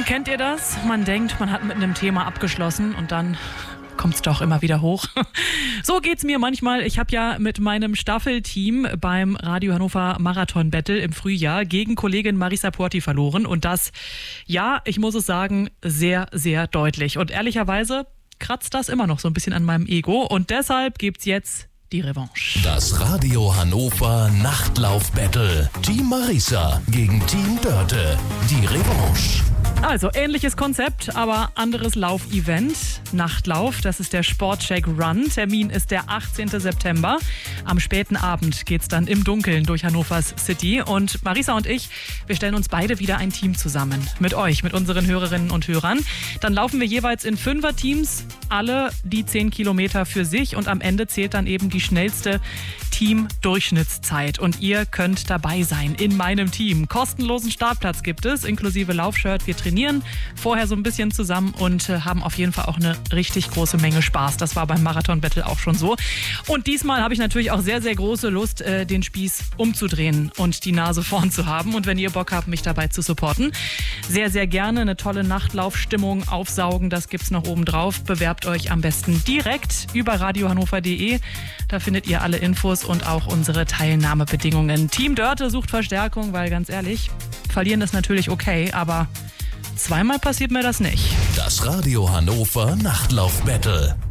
Kennt ihr das? Man denkt, man hat mit einem Thema abgeschlossen und dann kommt es doch immer wieder hoch. So geht's mir manchmal. Ich habe ja mit meinem Staffelteam beim Radio Hannover Marathon Battle im Frühjahr gegen Kollegin Marisa Porti verloren. Und das, ja, ich muss es sagen, sehr, sehr deutlich. Und ehrlicherweise kratzt das immer noch so ein bisschen an meinem Ego. Und deshalb gibt's jetzt die Revanche. Das Radio Hannover Nachtlauf-Battle. Team Marisa gegen Team Dörte. Die Revanche. Also ähnliches Konzept, aber anderes Laufevent. Nachtlauf, das ist der Sportcheck Run. Termin ist der 18. September. Am späten Abend geht's dann im Dunkeln durch Hannovers City. Und Marisa und ich, wir stellen uns beide wieder ein Team zusammen. Mit euch, mit unseren Hörerinnen und Hörern. Dann laufen wir jeweils in 5er-Teams, alle die 10 Kilometer für sich. Und am Ende zählt dann eben die schnellste Team-Durchschnittszeit. Und ihr könnt dabei sein in meinem Team. Kostenlosen Startplatz gibt es, inklusive Laufshirt. Wir trainieren vorher so ein bisschen zusammen und haben auf jeden Fall auch eine richtig große Menge Spaß. Das war beim Marathon Battle auch schon so. Und diesmal habe ich natürlich auch sehr, sehr große Lust, den Spieß umzudrehen und die Nase vorn zu haben. Und wenn ihr Bock habt, mich dabei zu supporten, sehr, sehr gerne eine tolle Nachtlaufstimmung aufsaugen. Das gibt's noch oben drauf. Bewerbt euch am besten direkt über radiohannover.de. Da findet ihr alle Infos und auch unsere Teilnahmebedingungen. Team Dörte sucht Verstärkung, weil ganz ehrlich, verlieren ist natürlich okay, aber zweimal passiert mir das nicht. Das Radio Hannover Nachtlauf-Battle.